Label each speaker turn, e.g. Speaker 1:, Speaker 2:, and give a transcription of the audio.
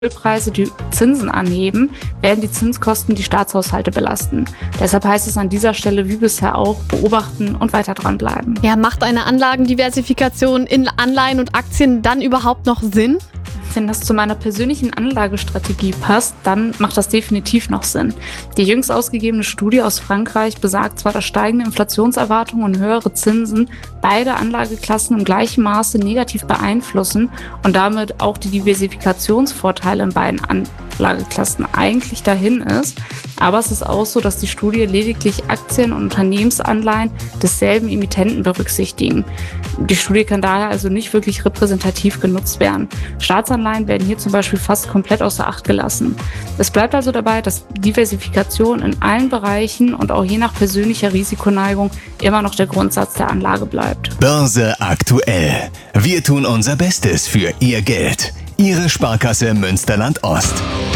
Speaker 1: Ölpreise die Zinsen anheben, werden die Zinskosten die Staatshaushalte belasten. Deshalb heißt es an dieser Stelle wie bisher auch beobachten und weiter dranbleiben.
Speaker 2: Ja, macht eine Anlagendiversifikation in Anleihen und Aktien dann überhaupt noch Sinn?
Speaker 1: Wenn das zu meiner persönlichen Anlagestrategie passt, dann macht das definitiv noch Sinn. Die jüngst ausgegebene Studie aus Frankreich besagt zwar, dass steigende Inflationserwartungen und höhere Zinsen beide Anlageklassen im gleichen Maße negativ beeinflussen und damit auch die Diversifikationsvorteile in beiden Anlageklassen eigentlich dahin ist. Aber es ist auch so, dass die Studie lediglich Aktien und Unternehmensanleihen desselben Emittenten berücksichtigen. Die Studie kann daher also nicht wirklich repräsentativ genutzt werden. Staatsanleihen werden hier zum Beispiel fast komplett außer Acht gelassen. Es bleibt also dabei, dass Diversifikation in allen Bereichen und auch je nach persönlicher Risikoneigung immer noch der Grundsatz der Anlage bleibt.
Speaker 3: Börse aktuell. Wir tun unser Bestes für Ihr Geld. Ihre Sparkasse Münsterland-Ost.